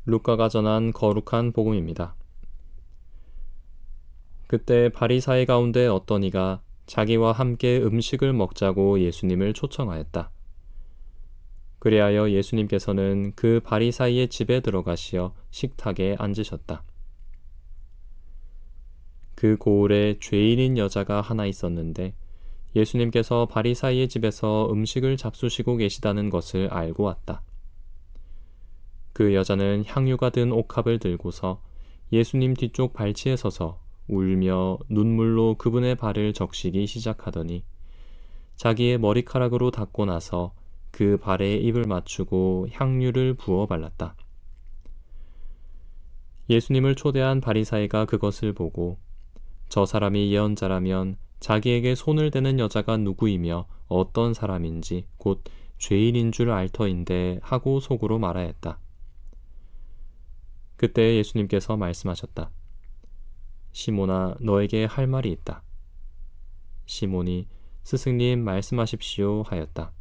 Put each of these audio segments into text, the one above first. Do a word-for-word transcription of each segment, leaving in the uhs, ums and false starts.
루카가 전한 거룩한 복음입니다. 그때 바리사이 가운데 어떤 이가 자기와 함께 음식을 먹자고 예수님을 초청하였다. 그리하여 예수님께서는 그 바리사이의 집에 들어가시어 식탁에 앉으셨다. 그 고을에 죄인인 여자가 하나 있었는데 예수님께서 바리사이의 집에서 음식을 잡수시고 계시다는 것을 알고 왔다. 그 여자는 향유가 든 옥합을 들고서 예수님 뒤쪽 발치에 서서 울며 눈물로 그분의 발을 적시기 시작하더니 자기의 머리카락으로 닦고 나서 그 발에 입을 맞추고 향유를 부어 발랐다. 예수님을 초대한 바리사이가 그것을 보고 저 사람이 예언자라면 자기에게 손을 대는 여자가 누구이며 어떤 사람인지 곧 죄인인 줄 알 터인데 하고 속으로 말하였다. 그때 예수님께서 말씀하셨다. 시몬아, 너에게 할 말이 있다. 시몬이 스승님 말씀하십시오 하였다.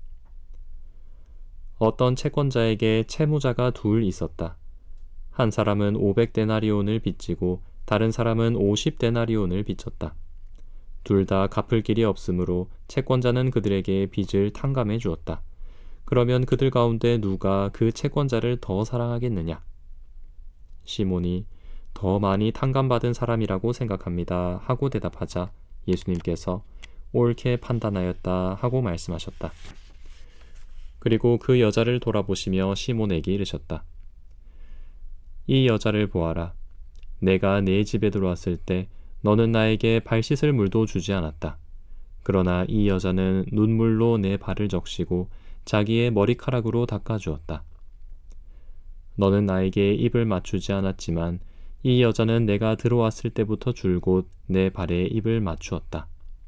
어떤 채권자에게 채무자가 둘 있었다. 한 사람은 오백 데나리온을 빚지고 다른 사람은 오십 데나리온을 빚졌다. 둘 다 갚을 길이 없으므로 채권자는 그들에게 빚을 탕감해 주었다. 그러면 그들 가운데 누가 그 채권자를 더 사랑하겠느냐? 시몬이 더 많이 탕감받은 사람이라고 생각합니다 하고 대답하자 예수님께서 옳게 판단하였다 하고 말씀하셨다. 그리고 그 여자를 돌아보시며 시몬에게 이르셨다. 이 여자를 보아라. 내가 네 집에 들어왔을 때 너는 나에게 발 씻을 물도 주지 않았다. 그러나 이 여자는 눈물로 내 발을 적시고 자기의 머리카락으로 닦아주었다. 너는 나에게 입을 맞추지 않았지만 이 여자는 내가 들어왔을 때부터 줄곧 내 발에 입을 맞추었다.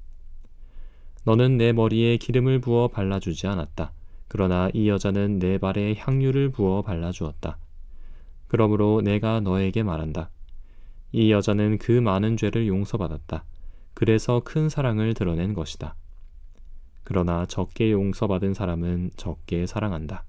너는 내 머리에 기름을 부어 발라주지 않았다. 그러나 이 여자는 내 발에 향유를 부어 발라주었다. 그러므로 내가 너에게 말한다. 이 여자는 그 많은 죄를 용서받았다. 그래서 큰 사랑을 드러낸 것이다. 그러나 적게 용서받은 사람은 적게 사랑한다.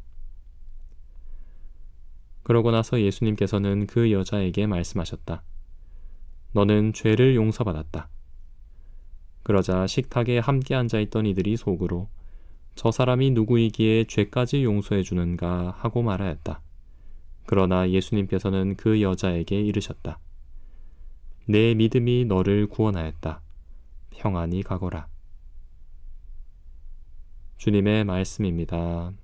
그러고 나서 예수님께서는 그 여자에게 말씀하셨다. 너는 죄를 용서받았다. 그러자 식탁에 함께 앉아있던 이들이 속으로 저 사람이 누구이기에 죄까지 용서해 주는가 하고 말하였다. 그러나 예수님께서는 그 여자에게 이르셨다. 내 믿음이 너를 구원하였다. 평안히 가거라. 주님의 말씀입니다.